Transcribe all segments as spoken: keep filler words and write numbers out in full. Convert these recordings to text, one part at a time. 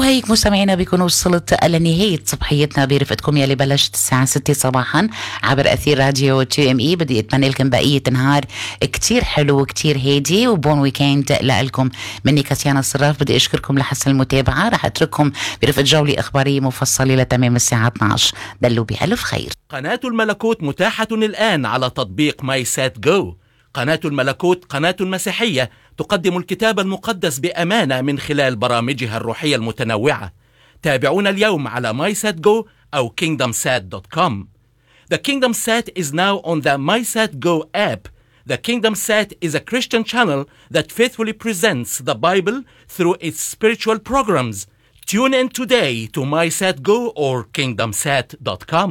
وهيك مستمعينا بيكون وصلت لنهاية صبحيتنا برفقتكم يلي بلشت الساعة ستة صباحا عبر أثير راديو تو ام اي. بدي أتمنى لكم بقية نهار كتير حلو وكتير هادي وبون ويكند لكم. مني كاتيانا الصراف بدي أشكركم لحسن المتابعة. رح أترككم برفقة جولة إخبارية مفصلة لتمام الساعة اثني عشر. دلوا بألف خير. قناة الملكوت متاحة الآن على تطبيق ماي سات جو. قناة الملكوت قناة مسيحية تقدم الكتاب المقدس بأمانة من خلال برامجها الروحية المتنوعة. تابعونا اليوم على ماي سات جو أو كينغدم سات دوت كوم. The KingdomSat is now on the MySatGo app. The KingdomSat is a Christian channel that faithfully presents the Bible through its spiritual programs. Tune in today to MySatGo or kingdom sat dot com.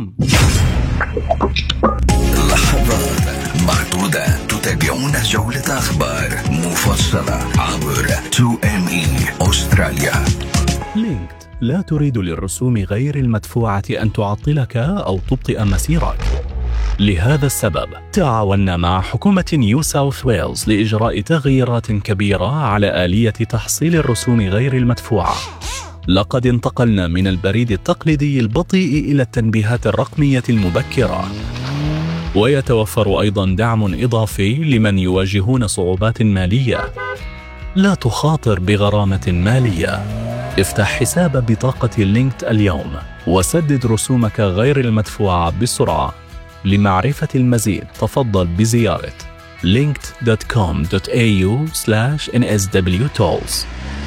لحظات معدودة تتابعون جولة أخبار مفصلة عبر تو إم إي أستراليا. لينكد لا تريد للرسوم غير المدفوعة أن تعطلك أو تبطئ مسيرك. لهذا السبب تعاوننا مع حكومة نيو ساوث ويلز لإجراء تغييرات كبيرة على آلية تحصيل الرسوم غير المدفوعة. لقد انتقلنا من البريد التقليدي البطيء إلى التنبيهات الرقمية المبكرة. ويتوفر أيضا دعم إضافي لمن يواجهون صعوبات مالية. لا تخاطر بغرامة مالية. افتح حساب بطاقة لينكد اليوم وسدد رسومك غير المدفوعة بسرعة. لمعرفة المزيد تفضل بزيارة linked dot com dot a u slash n s w tolls.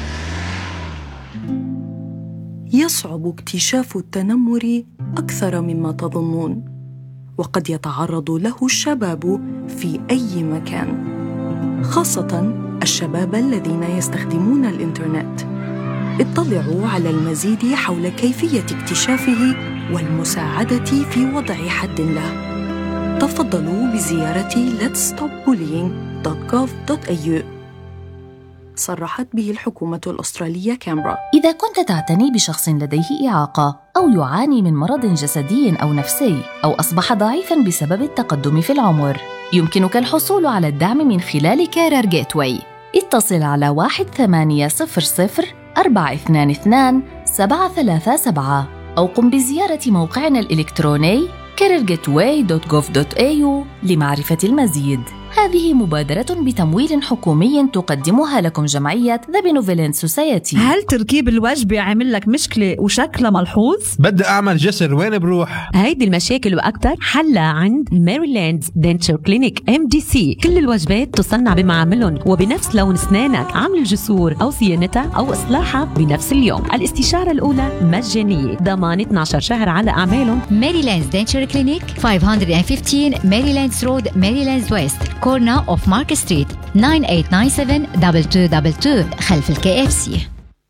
يصعب اكتشاف التنمر أكثر مما تظنون، وقد يتعرض له الشباب في أي مكان، خاصة الشباب الذين يستخدمون الإنترنت. اطلعوا على المزيد حول كيفية اكتشافه والمساعدة في وضع حد له. تفضلوا بزيارة lets stop bullying dot gov dot a u. صرحت به الحكومة الأسترالية كامبرا. إذا كنت تعتني بشخص لديه إعاقة أو يعاني من مرض جسدي أو نفسي أو أصبح ضعيفاً بسبب التقدم في العمر، يمكنك الحصول على الدعم من خلال كارير جيت واي. اتصل على واحد ثمانية صفر صفر أربعة اثنان اثنان سبعة ثلاثة سبعة أو قم بزيارة موقعنا الإلكتروني كارير جيت واي دوت جوف دوت a u لمعرفة المزيد. هذه مبادرة بتمويل حكومي تقدمها لكم جمعية The Benevolent Society. هل تركيب الوجبة عامل لك مشكلة وشكلها ملحوظ؟ بدي أعمل جسر، وين بروح؟ هيدي المشاكل وأكثر حلها عند ميريلاند دنتشر كلينيك إم دي سي. كل الوجبات تصنع بمعاملهم وبنفس لون أسنانك. عمل الجسور أو صيانتها أو إصلاحها بنفس اليوم. الاستشارة الأولى مجانية، ضمان اثني عشر شهر على أعمالهم. ميريلاند دنتشر كلينيك خمسمية وخمستاشر ميريلاند رود ميريلاند ويست كورنا اوف مارك ستريت تسعة ثمانية تسعة سبعة اثنين اثنين اثنين اثنين خلف الكي اف سي.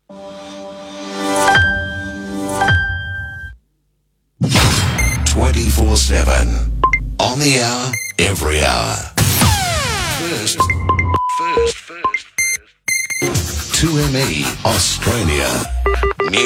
twenty-four seven on the hour, every hour. First, first, first, first. two M E Australia.